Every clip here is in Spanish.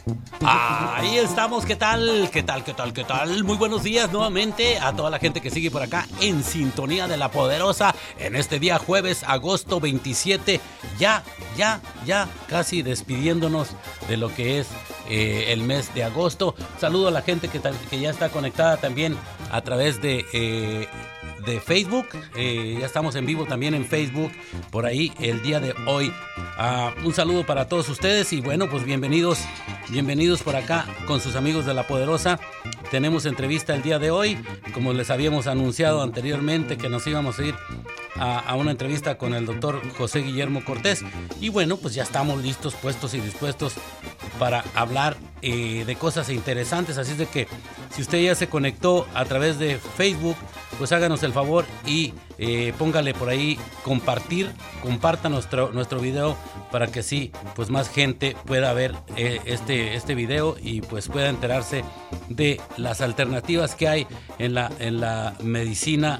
Ahí estamos, ¿qué tal? ¿Qué tal? ¿Qué tal? ¿Qué tal? Muy buenos días nuevamente a toda la gente que sigue por acá en sintonía de La Poderosa en este día jueves, agosto 27, ya casi despidiéndonos de lo que es el mes de agosto. Saludo a la gente que ya está conectada también a través de Facebook. Ya estamos en vivo también en Facebook por ahí el día de hoy. Un saludo para todos ustedes y bueno, pues bienvenidos por acá con sus amigos de La Poderosa. Tenemos entrevista el día de hoy, como les habíamos anunciado anteriormente que nos íbamos a ir a una entrevista con el doctor José Guillermo Cortés. Y bueno, pues ya estamos listos, puestos y dispuestos para hablar de cosas interesantes. Así es de que si usted ya se conectó a través de Facebook, pues háganos el favor y póngale por ahí comparta nuestro video para que sí, pues más gente pueda ver este video y pues pueda enterarse de las alternativas que hay en la medicina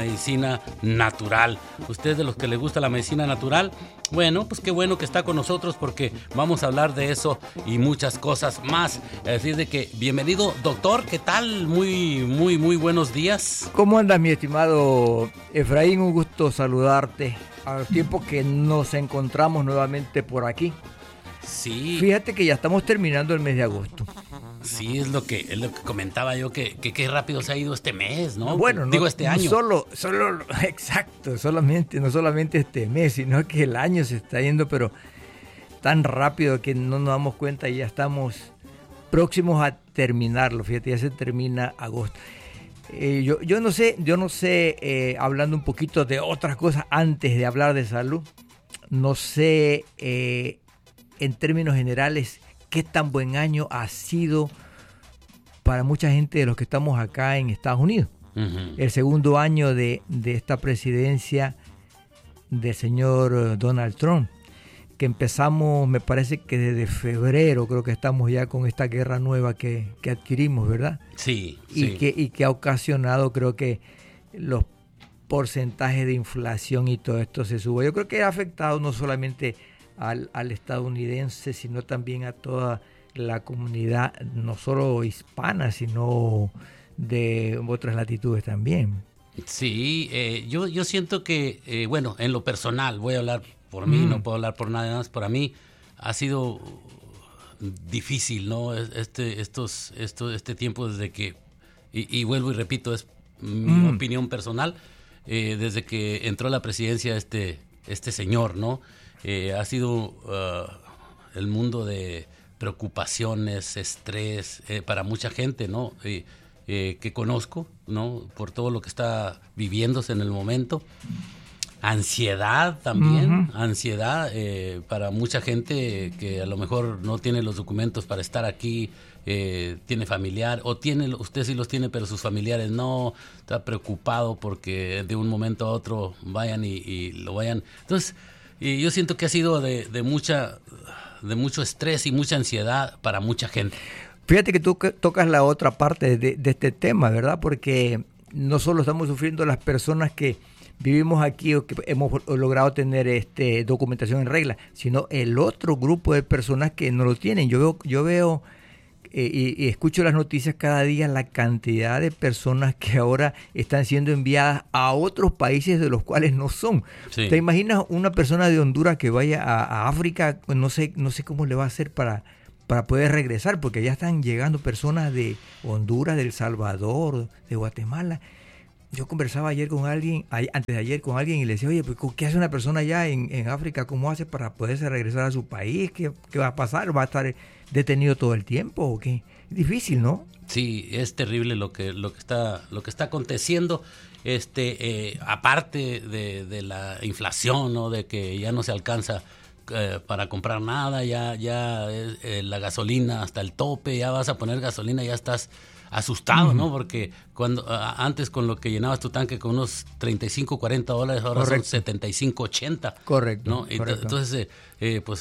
natural. Usted de los que le gusta la medicina natural, bueno, pues qué bueno que está con nosotros porque vamos a hablar de eso y muchas cosas más. Es decir, de que bienvenido, doctor, ¿qué tal? Muy buenos días. ¿Cómo andas, mi estimado Efraín? Un gusto saludarte al tiempo que nos encontramos nuevamente por aquí. Sí. Fíjate que ya estamos terminando el mes de agosto. Sí, es lo que comentaba yo, que qué rápido se ha ido este mes, ¿no? Bueno, digo este año. Exacto, no solamente este mes, sino que el año se está yendo, pero tan rápido que no nos damos cuenta y ya estamos próximos a terminarlo. Fíjate, ya se termina agosto. Yo no sé, hablando un poquito de otras cosas antes de hablar de salud, no sé en términos generales qué tan buen año ha sido para mucha gente de los que estamos acá en Estados Unidos. Uh-huh. El segundo año de esta presidencia del señor Donald Trump, que empezamos, me parece que desde febrero, creo que estamos ya con esta guerra nueva que adquirimos, ¿verdad? Sí. Y que ha ocasionado, creo que los porcentajes de inflación y todo esto se sube. Yo creo que ha afectado no solamente al estadounidense, sino también a toda la comunidad, no solo hispana, sino de otras latitudes también. Sí, yo siento que, bueno, en lo personal, voy a hablar por mí, no puedo hablar por nadie más, para mí ha sido difícil, ¿no? Este tiempo desde que, y vuelvo y repito, es mi opinión personal, desde que entró a la presidencia este señor, ¿no? Ha sido el mundo de preocupaciones, estrés para mucha gente, ¿no? Que conozco, ¿no? Por todo lo que está viviéndose en el momento. Ansiedad también, ansiedad para mucha gente que a lo mejor no tiene los documentos para estar aquí, tiene familiar, o usted sí los tiene, pero sus familiares no, está preocupado porque de un momento a otro vayan y lo vayan. Entonces, yo siento que ha sido de mucho estrés y mucha ansiedad para mucha gente. Fíjate que tú tocas la otra parte de este tema, ¿verdad? Porque no solo estamos sufriendo las personas que vivimos aquí o que hemos logrado tener documentación en regla, sino el otro grupo de personas que no lo tienen. Yo veo y escucho las noticias cada día, la cantidad de personas que ahora están siendo enviadas a otros países de los cuales no son. Sí. ¿Te imaginas una persona de Honduras que vaya a África? No sé cómo le va a hacer para poder regresar, porque ya están llegando personas de Honduras, de El Salvador, de Guatemala. Yo conversaba antes de ayer con alguien y le decía, oye, pues, ¿qué hace una persona allá en África? ¿Cómo hace para poderse regresar a su país? ¿Qué va a pasar? ¿Va a estar detenido todo el tiempo o qué? Es difícil, ¿no? Sí, es terrible lo que está aconteciendo. Aparte de la inflación, ¿no? De que ya no se alcanza para comprar nada, ya la gasolina hasta el tope, ya vas a poner gasolina, ya estás asustado, ¿no? Porque antes con lo que llenabas tu tanque con unos $35-40, ahora correcto, son 75-80. Correcto. ¿no? Correcto. Entonces, pues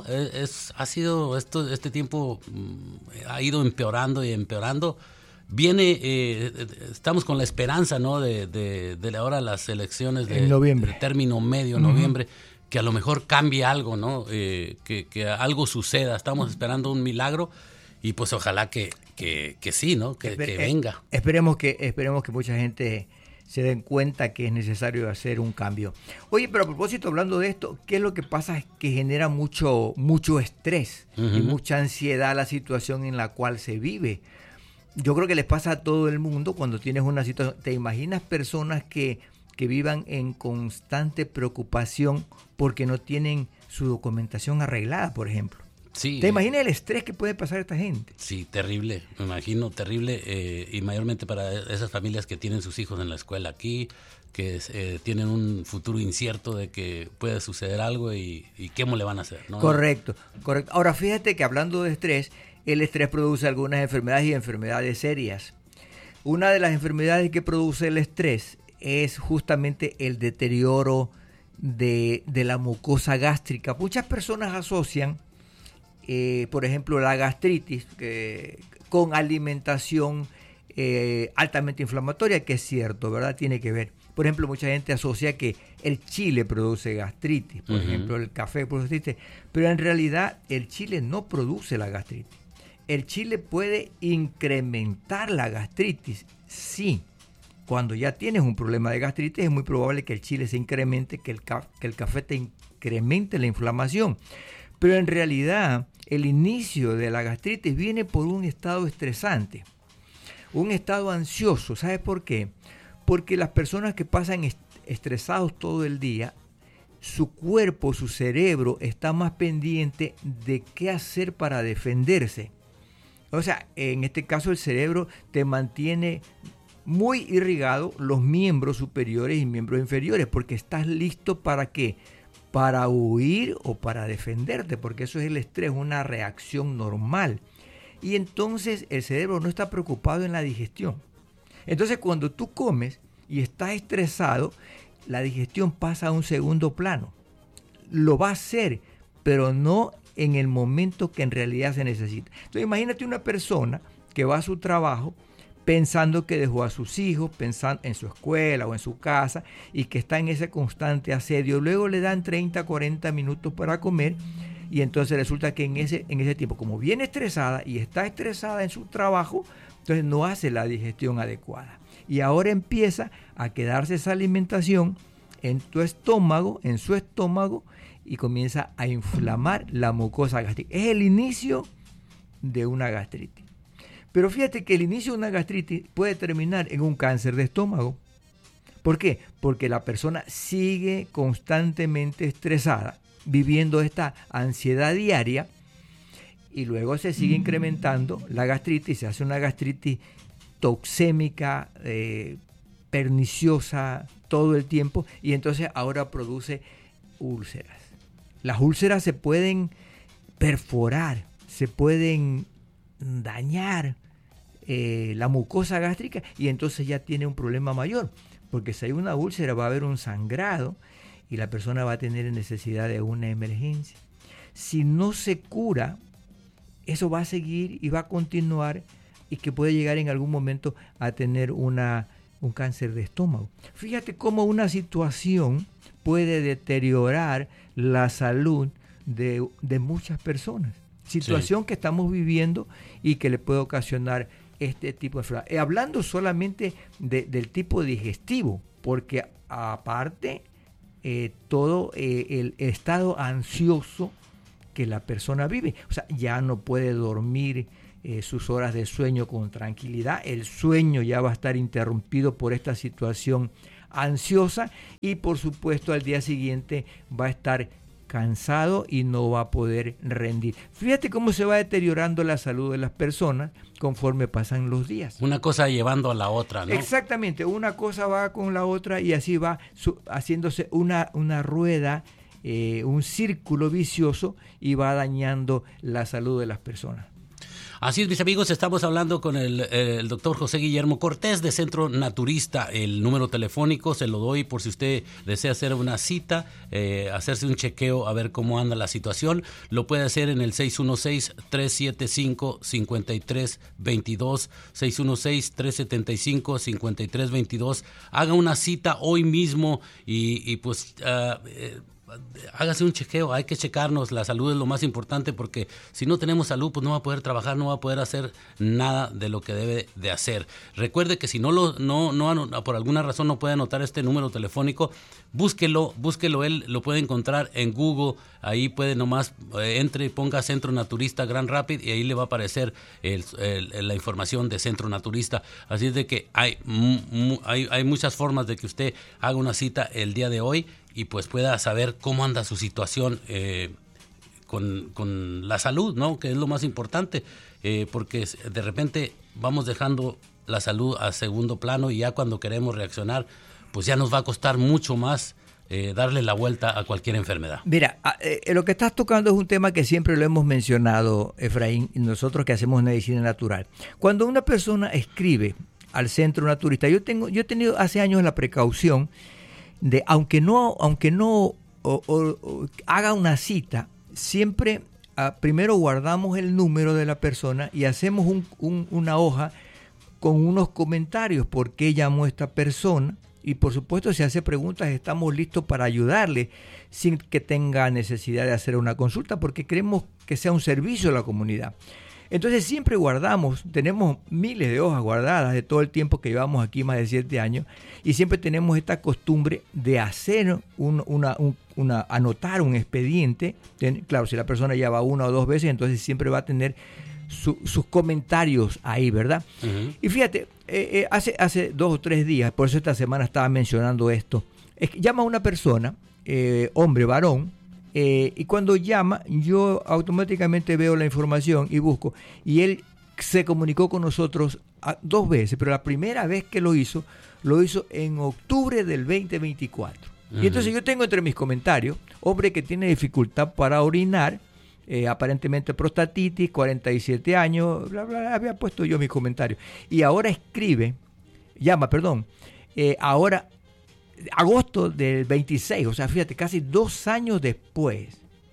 este tiempo ha ido empeorando y empeorando. Estamos con la esperanza, ¿no? De ahora las elecciones en noviembre, de término medio, noviembre, a lo mejor cambie algo, ¿no? Que algo suceda. Estamos esperando un milagro y pues ojalá que sí, ¿no? Que venga. Esperemos que mucha gente se den cuenta que es necesario hacer un cambio. Oye, pero a propósito, hablando de esto, ¿qué es lo que pasa? Es que genera mucho estrés y mucha ansiedad la situación en la cual se vive. Yo creo que les pasa a todo el mundo cuando tienes una situación. ¿Te imaginas personas que vivan en constante preocupación porque no tienen su documentación arreglada, por ejemplo? Sí, ¿Te imaginas el estrés que puede pasar a esta gente? Sí, terrible, me imagino, terrible, y mayormente para esas familias que tienen sus hijos en la escuela aquí, que tienen un futuro incierto de que puede suceder algo y ¿cómo le van a hacer? ¿No? Correcto. Ahora, fíjate que hablando de estrés, el estrés produce algunas enfermedades y enfermedades serias. Una de las enfermedades que produce el estrés es justamente el deterioro de la mucosa gástrica. Muchas personas asocian por ejemplo, la gastritis con alimentación altamente inflamatoria, que es cierto, ¿verdad? Tiene que ver. Por ejemplo, mucha gente asocia que el chile produce gastritis, por ejemplo, el café produce gastritis, pero en realidad el chile no produce la gastritis. El chile puede incrementar la gastritis, sí. Cuando ya tienes un problema de gastritis es muy probable que el chile se incremente, que el café te incremente la inflamación. Pero en realidad el inicio de la gastritis viene por un estado estresante, un estado ansioso. ¿Sabes por qué? Porque las personas que pasan estresados todo el día, su cuerpo, su cerebro está más pendiente de qué hacer para defenderse. O sea, en este caso el cerebro te mantiene muy irrigado los miembros superiores y miembros inferiores, porque estás listo ¿para qué? Para huir o para defenderte, porque eso es el estrés, una reacción normal. Y entonces el cerebro no está preocupado en la digestión. Entonces cuando tú comes y estás estresado, la digestión pasa a un segundo plano. Lo va a hacer, pero no en el momento que en realidad se necesita. Entonces imagínate una persona que va a su trabajo pensando que dejó a sus hijos, pensando en su escuela o en su casa y que está en ese constante asedio. Luego le dan 30, 40 minutos para comer y entonces resulta que en ese tiempo, como viene estresada y está estresada en su trabajo, entonces no hace la digestión adecuada. Y ahora empieza a quedarse esa alimentación en tu estómago, en su estómago, y comienza a inflamar la mucosa gástrica. Es el inicio de una gastritis. Pero fíjate que el inicio de una gastritis puede terminar en un cáncer de estómago. ¿Por qué? Porque la persona sigue constantemente estresada, viviendo esta ansiedad diaria, y luego se sigue incrementando la gastritis, se hace una gastritis toxémica, perniciosa todo el tiempo, y entonces ahora produce úlceras. Las úlceras se pueden perforar, se pueden dañar la mucosa gástrica y entonces ya tiene un problema mayor, porque si hay una úlcera va a haber un sangrado y la persona va a tener necesidad de una emergencia. Si no se cura, eso va a seguir y va a continuar y que puede llegar en algún momento a tener un cáncer de estómago. Fíjate cómo una situación puede deteriorar la salud de muchas personas. Situación que estamos viviendo y que le puede ocasionar este tipo de enfermedad. Hablando solamente del tipo digestivo, porque aparte todo el estado ansioso que la persona vive. O sea, ya no puede dormir sus horas de sueño con tranquilidad. El sueño ya va a estar interrumpido por esta situación ansiosa y por supuesto al día siguiente va a estar cansado y no va a poder rendir. Fíjate cómo se va deteriorando la salud de las personas conforme pasan los días. Una cosa llevando a la otra, ¿no? Exactamente, una cosa va con la otra y así va haciéndose una rueda, un círculo vicioso y va dañando la salud de las personas. Así es, mis amigos, estamos hablando con el doctor José Guillermo Cortés de Centro Naturista. El número telefónico se lo doy por si usted desea hacer una cita, hacerse un chequeo a ver cómo anda la situación. Lo puede hacer en el 616-375-5322, 616-375-5322. Haga una cita hoy mismo y pues hágase un chequeo, hay que checarnos, la salud es lo más importante, porque si no tenemos salud, pues no va a poder trabajar, no va a poder hacer nada de lo que debe de hacer. Recuerde que si por alguna razón no puede anotar este número telefónico, búsquelo, él lo puede encontrar en Google, ahí puede nomás, entre y ponga Centro Naturista Grand Rapids y ahí le va a aparecer la información de Centro Naturista. Así es de que hay muchas formas de que usted haga una cita el día de hoy y pues pueda saber cómo anda su situación con la salud, ¿no? Que es lo más importante, porque de repente vamos dejando la salud a segundo plano y ya cuando queremos reaccionar, pues ya nos va a costar mucho más darle la vuelta a cualquier enfermedad. Mira, lo que estás tocando es un tema que siempre lo hemos mencionado, Efraín, nosotros que hacemos medicina natural. Cuando una persona escribe al Centro Naturista, yo he tenido hace años la precaución de, aunque no haga una cita, siempre primero guardamos el número de la persona y hacemos una hoja con unos comentarios, por qué llamó esta persona, y por supuesto si hace preguntas estamos listos para ayudarle sin que tenga necesidad de hacer una consulta, porque queremos que sea un servicio a la comunidad. Entonces siempre guardamos, tenemos miles de hojas guardadas de todo el tiempo que llevamos aquí, más de 7 años, y siempre tenemos esta costumbre de hacer anotar un expediente. Claro, si la persona ya va 1 o 2 veces, entonces siempre va a tener sus comentarios ahí, ¿verdad? Uh-huh. Y fíjate, hace 2 o 3 días, por eso esta semana estaba mencionando esto, es que llama a una persona, hombre, varón, y cuando llama, yo automáticamente veo la información y busco, y él se comunicó con nosotros 2 veces, pero la primera vez que lo hizo en octubre del 2024. Uh-huh. Y entonces yo tengo entre mis comentarios, hombre que tiene dificultad para orinar, aparentemente prostatitis, 47 años, bla, bla, bla, había puesto yo mis comentarios. Y ahora ahora, agosto del 26, o sea, fíjate, casi 2 años después,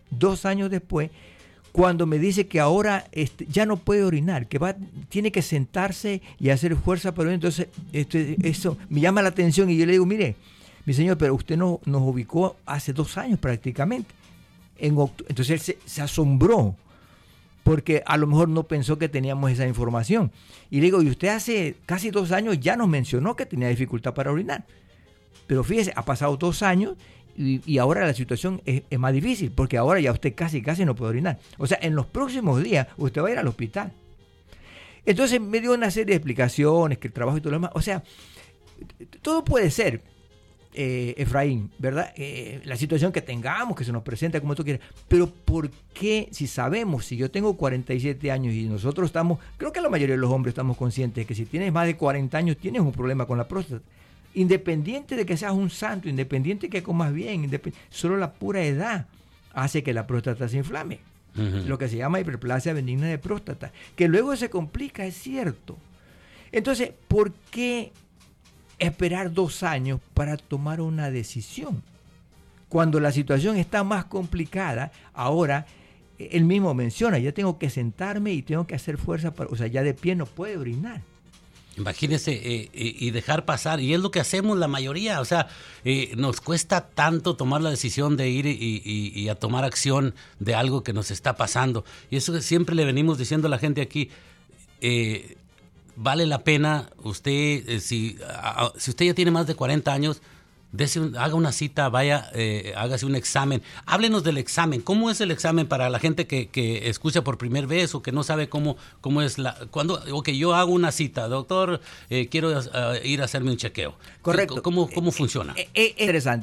cuando me dice que ahora ya no puede orinar, que tiene que sentarse y hacer fuerza para orinar. Entonces, eso me llama la atención y yo le digo, mire, mi señor, pero usted nos ubicó hace 2 años prácticamente. Entonces él se asombró porque a lo mejor no pensó que teníamos esa información. Y le digo, y usted hace casi 2 años ya nos mencionó que tenía dificultad para orinar. Pero fíjese, ha pasado 2 años y ahora la situación es más difícil, porque ahora ya usted casi no puede orinar. O sea, en los próximos días usted va a ir al hospital. Entonces me dio una serie de explicaciones, que el trabajo y todo lo demás. O sea, todo puede ser, Efraín, ¿verdad? La situación que tengamos, que se nos presenta como tú quieras. Pero ¿por qué, si sabemos, si yo tengo 47 años y nosotros creo que la mayoría de los hombres estamos conscientes de que si tienes más de 40 años tienes un problema con la próstata? Independiente de que seas un santo, independiente de que comas bien, solo la pura edad hace que la próstata se inflame. Uh-huh. Lo que se llama hiperplasia benigna de próstata, que luego se complica, es cierto. Entonces, ¿por qué esperar 2 años para tomar una decisión? Cuando la situación está más complicada, ahora él mismo menciona, ya tengo que sentarme y tengo que hacer fuerza, o sea, ya de pie no puede orinar. Imagínese, y dejar pasar, y es lo que hacemos la mayoría, o sea, nos cuesta tanto tomar la decisión de ir y a tomar acción de algo que nos está pasando, y eso siempre le venimos diciendo a la gente aquí, vale la pena, usted, si usted ya tiene más de 40 años, haga una cita, vaya, hágase un examen. Háblenos del examen. ¿Cómo es el examen para la gente que escucha por primera vez o que no sabe cómo es yo hago una cita, doctor, quiero ir a hacerme un chequeo? Correcto. ¿Cómo funciona? Interesante.